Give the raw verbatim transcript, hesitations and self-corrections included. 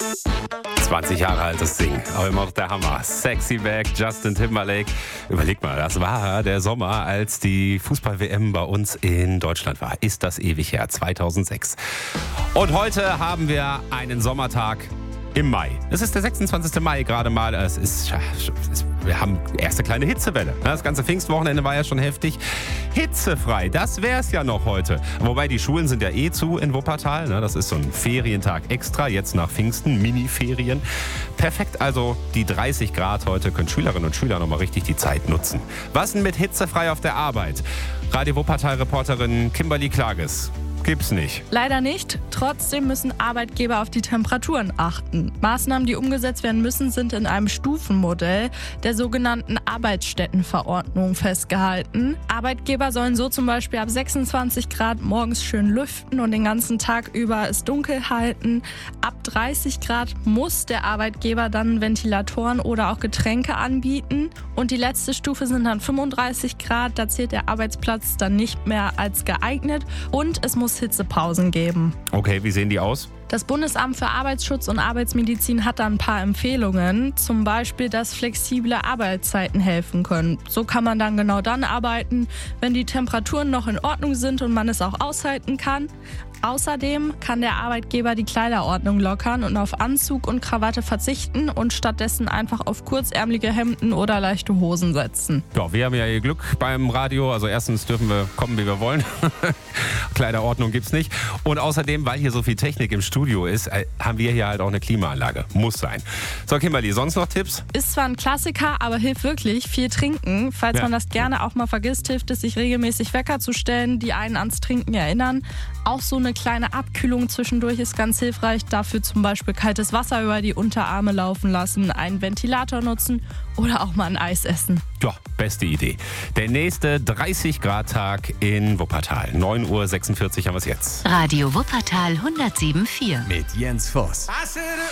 zwanzig Jahre altes Ding, aber immer noch der Hammer. Sexy Back, Justin Timberlake. Überleg mal, das war der Sommer, als die Fußball-W M bei uns in Deutschland war. Ist das ewig her, zweitausendsechs. Und heute haben wir einen Sommertag im Mai. Es ist der sechsundzwanzigste Mai gerade mal. Es ist, wir haben erste kleine Hitzewelle. Das ganze Pfingstwochenende war ja schon heftig. Hitzefrei, das wäre es ja noch heute. Wobei die Schulen sind ja eh zu in Wuppertal. Das ist so ein Ferientag extra, jetzt nach Pfingsten, Mini-Ferien. Perfekt, also die dreißig Grad heute können Schülerinnen und Schüler nochmal richtig die Zeit nutzen. Was denn mit hitzefrei auf der Arbeit? Radio Wuppertal-Reporterin Kimberly Klages. Gibt's nicht. Leider nicht. Trotzdem müssen Arbeitgeber auf die Temperaturen achten. Maßnahmen, die umgesetzt werden müssen, sind in einem Stufenmodell der sogenannten Arbeitsstättenverordnung festgehalten. Arbeitgeber sollen so zum Beispiel ab sechsundzwanzig Grad morgens schön lüften und den ganzen Tag über es dunkel halten. Ab dreißig Grad muss der Arbeitgeber dann Ventilatoren oder auch Getränke anbieten. Und die letzte Stufe sind dann fünfunddreißig Grad. Da zählt der Arbeitsplatz dann nicht mehr als geeignet. Und es muss Hitzepausen geben. Okay, wie sehen die aus? Das Bundesamt für Arbeitsschutz und Arbeitsmedizin hat da ein paar Empfehlungen. Zum Beispiel, dass flexible Arbeitszeiten helfen können. So kann man dann genau dann arbeiten, wenn die Temperaturen noch in Ordnung sind und man es auch aushalten kann. Außerdem kann der Arbeitgeber die Kleiderordnung lockern und auf Anzug und Krawatte verzichten und stattdessen einfach auf kurzärmelige Hemden oder leichte Hosen setzen. Ja, wir haben ja ihr Glück beim Radio. Also erstens dürfen wir kommen, wie wir wollen. Kleiderordnung gibt's nicht. Und außerdem, weil hier so viel Technik im Studio ist, haben wir hier halt auch eine Klimaanlage. Muss sein. So, Kimberly, sonst noch Tipps? Ist zwar ein Klassiker, aber hilft wirklich. Viel trinken. Falls Ja. man das gerne auch mal vergisst, hilft es, sich regelmäßig Wecker zu stellen, die einen ans Trinken erinnern. Auch so eine kleine Abkühlung zwischendurch ist ganz hilfreich. Dafür zum Beispiel kaltes Wasser über die Unterarme laufen lassen, einen Ventilator nutzen oder auch mal ein Eis essen. Ja, beste Idee. Der nächste dreißig Grad Tag in Wuppertal. neun Uhr sechsundvierzig haben wir es jetzt. Radio Wuppertal hundertsieben Komma vier. Mit Jens Voss. I said